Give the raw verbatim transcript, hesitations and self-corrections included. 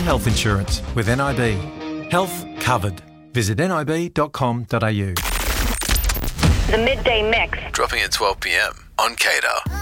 Get health insurance with N I B. Health covered. Visit nib dot com dot a u. The Midday Mix. Dropping at twelve p m on K A D A.